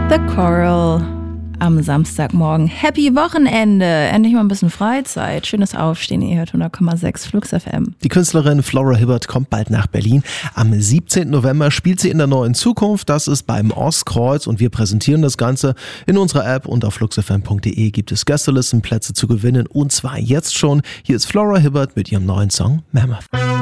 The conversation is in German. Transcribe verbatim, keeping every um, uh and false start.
The Coral am Samstagmorgen. Happy Wochenende! Endlich mal ein bisschen Freizeit. Schönes Aufstehen. Ihr hört hundert Komma sechs Flux F M. Die Künstlerin Flora Hibbert kommt bald nach Berlin. Am siebzehnten November spielt sie in der Neuen Zukunft. Das ist beim Ostkreuz und wir präsentieren das Ganze in unserer App und auf fluxfm punkt de gibt es Gästelistenplätze zu gewinnen und zwar jetzt schon. Hier ist Flora Hibbert mit ihrem neuen Song Mammoth.